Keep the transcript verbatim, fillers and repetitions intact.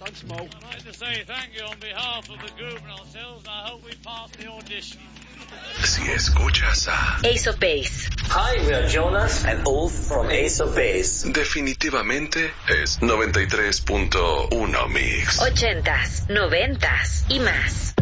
and smoke. I'd like to say thank you on behalf of the group and ourselves, and I hope we pass the audition. Si escuchas a Ace of Base. Hi, we are Jonas and Ulf from Ace of Base. definitivamente es noventa y tres punto uno Mix. Ochentas, noventas y más.